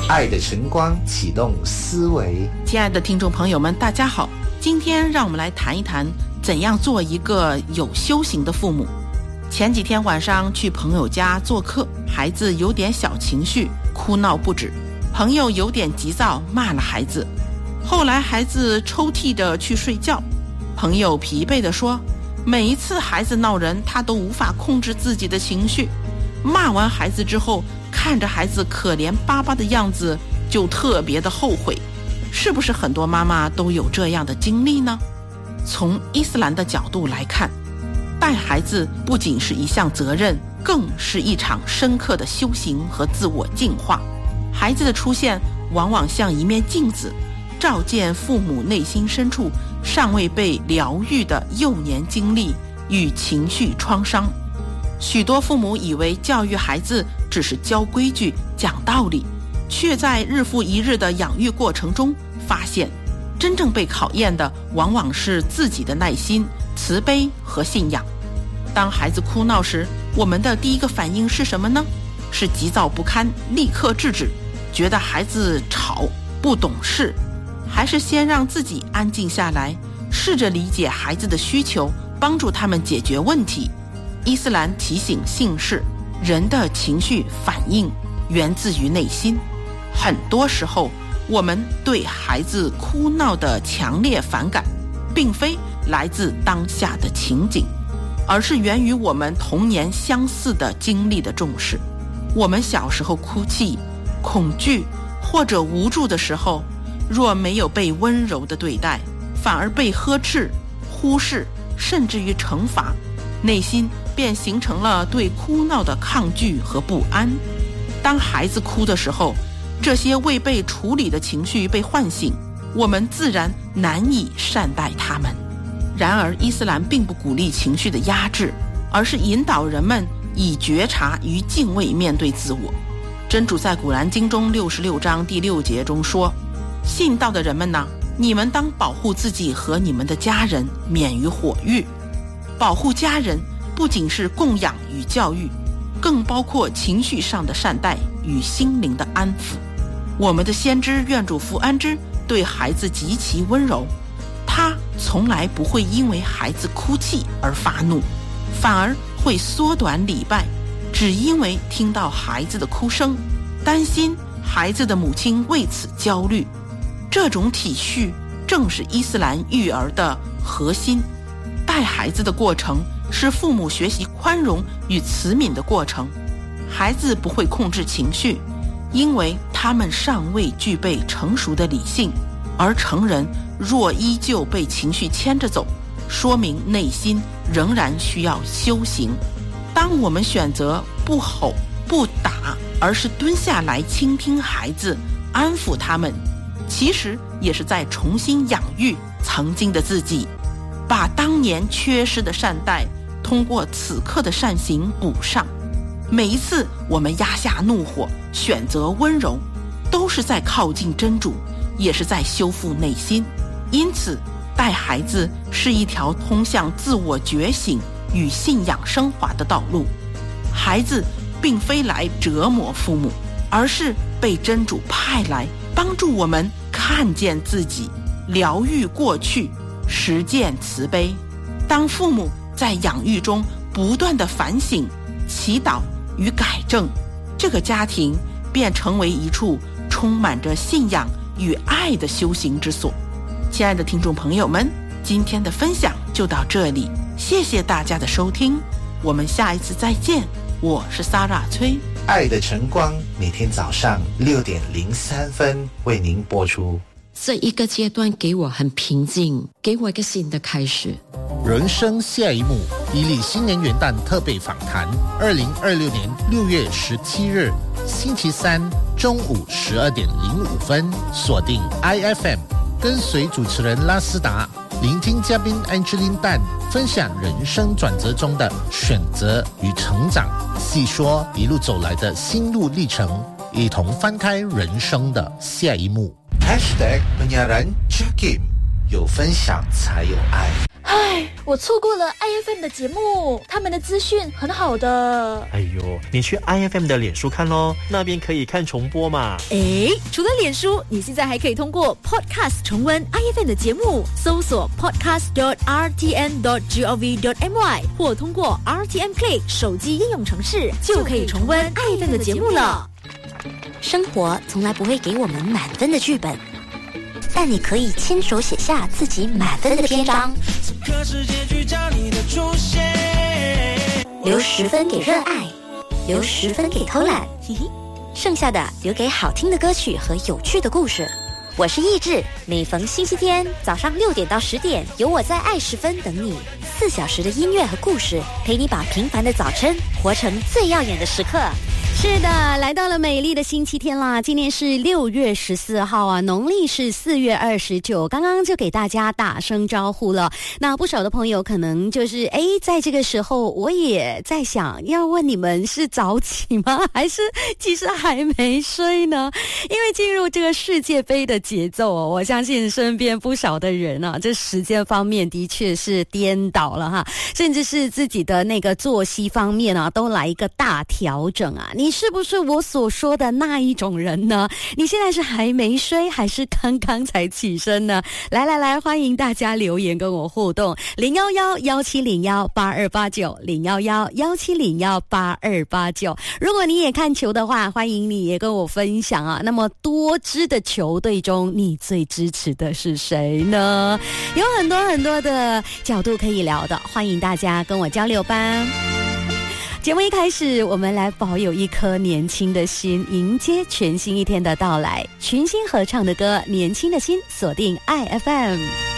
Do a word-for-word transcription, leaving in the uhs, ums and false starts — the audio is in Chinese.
爱的晨光启动思维。 亲爱的听众朋友们，大家好，今天让我们来谈一谈怎样做一个有修行的父母。前几天晚上去朋友家做客，孩子有点小情绪，哭闹不止，朋友有点急躁，骂了孩子。后来孩子抽泣着去睡觉，朋友疲惫地说，每一次孩子闹人，他都无法控制自己的情绪。骂完孩子之后，看着孩子可怜巴巴的样子，就特别的后悔。是不是很多妈妈都有这样的经历呢？从伊斯兰的角度来看，带孩子不仅是一项责任，更是一场深刻的修行和自我净化。孩子的出现往往像一面镜子，照见父母内心深处尚未被疗愈的幼年经历与情绪创伤。许多父母以为教育孩子只是教规矩、讲道理，却在日复一日的养育过程中发现，真正被考验的往往是自己的耐心、慈悲和信仰。当孩子哭闹时，我们的第一个反应是什么呢？是急躁不堪，立刻制止，觉得孩子吵、不懂事，还是先让自己安静下来，试着理解孩子的需求，帮助他们解决问题？伊斯兰提醒信士，人的情绪反应源自于内心。很多时候，我们对孩子哭闹的强烈反感，并非来自当下的情景，而是源于我们童年相似的经历的重视。我们小时候哭泣、恐惧或者无助的时候，若没有被温柔的对待，反而被呵斥、忽视，甚至于惩罚，内心便形成了对哭闹的抗拒和不安。当孩子哭的时候，这些未被处理的情绪被唤醒，我们自然难以善待他们。然而，伊斯兰并不鼓励情绪的压制，而是引导人们以觉察与敬畏面对自我。真主在古兰经中六十六章第六节中说，信道的人们呢，你们当保护自己和你们的家人免于火狱。保护家人不仅是供养与教育，更包括情绪上的善待与心灵的安抚。我们的先知愿主福安之对孩子极其温柔，他从来不会因为孩子哭泣而发怒，反而会缩短礼拜，只因为听到孩子的哭声，担心孩子的母亲为此焦虑。这种体恤正是伊斯兰育儿的核心。带孩子的过程是父母学习宽容与慈悯的过程。孩子不会控制情绪，因为他们尚未具备成熟的理性，而成人若依旧被情绪牵着走，说明内心仍然需要修行。当我们选择不吼不打，而是蹲下来倾听孩子，安抚他们，其实也是在重新养育曾经的自己，把当年缺失的善待通过此刻的善行补上。每一次我们压下怒火，选择温柔，都是在靠近真主，也是在修复内心。因此，带孩子是一条通向自我觉醒与信仰升华的道路。孩子并非来折磨父母，而是被真主派来帮助我们看见自己，疗愈过去，实践慈悲。当父母在养育中不断的反省、祈祷与改正，这个家庭便成为一处充满着信仰与爱的修行之所。亲爱的听众朋友们，今天的分享就到这里，谢谢大家的收听，我们下一次再见。我是萨拉崔， 爱的晨光每天早上六点零三分为您播出。 这一个阶段给我很平静，给我一个新的开始。 人生下一幕，伊利新年元旦特备访谈，二零二六年六月十七日星期三中午十二点零五分，锁定 I F M， 跟随主持人拉斯达，聆听嘉宾 Angeline Tan 分享人生转折中的选择与成长，细说一路走来的心路历程，一同翻开人生的下一幕。 Hashtag penyiaran Jakim， 有分享才有爱。 唉，我错过了 I F M 的节目，他们的资讯很好的。 哎呦，你去 I F M 的脸书看咯，那边可以看重播嘛。 诶，除了脸书，你现在还可以通过 Podcast 重温 I F M 的节目，搜索 podcast dot r t n dot gov dot my 或通过 R T M Play 手机应用程式，就可以重温 I F M 的节目了。 生活从来不会给我们满分的剧本，但你可以亲手写下自己满分的篇章，留十分给热爱，留十分给偷懒，嘿嘿，剩下的留给好听的歌曲和有趣的故事。我是意志，每逢星期天早上六点到十点，有我在爱十分等你，四小时的音乐和故事，陪你把平凡的早晨活成最耀眼的时刻。 是的，来到了美丽的星期天啦！今天是六月十四号啊，农历是四月二十九。刚刚就给大家打声招呼了。那不少的朋友可能就是哎，在这个时候，我也在想要问你们是早起吗？还是其实还没睡呢？因为进入这个世界杯的节奏哦，我相信身边不少的人啊，这时间方面的确是颠倒了哈，甚至是自己的那个作息方面啊，都来一个大调整啊。你是不是我所说的那一种人呢？你现在是还没睡，还是刚刚才起身呢？来来来，欢迎大家留言跟我互动，零幺幺幺七零幺八二八九，零幺幺幺七零幺八二八九。如果你也看球的话，欢迎你也跟我分享啊。那么多支的球队中，你最支持的是谁呢？有很多很多的角度可以聊的，欢迎大家跟我交流吧。节目一开始，我们来保有一颗年轻的心，迎接全新一天的到来。群星合唱的歌，年轻的心，锁定 I F M。